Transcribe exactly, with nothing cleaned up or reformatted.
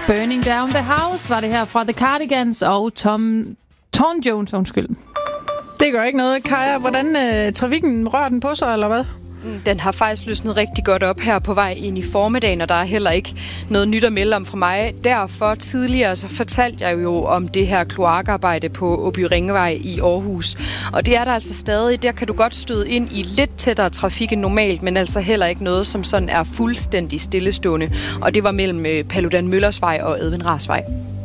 Burning Down the House var det her fra The Cardigans og Tom Torn Jones, undskyld. Det gør ikke noget. Kaja, hvordan øh, trafikken rører den på sig, eller hvad? Den har faktisk løsnet rigtig godt op her på vej ind i formiddagen, og der er heller ikke noget nyt at melde om fra mig. Derfor tidligere så fortalte jeg jo om det her kloakarbejde på Åby Ringvej i Aarhus. Og det er der altså stadig. Der kan du godt støde ind i lidt tættere trafik end normalt, men altså heller ikke noget, som sådan er fuldstændig stillestående. Og det var mellem Paludan Møllers Vej og Edvin Rahrs Vej.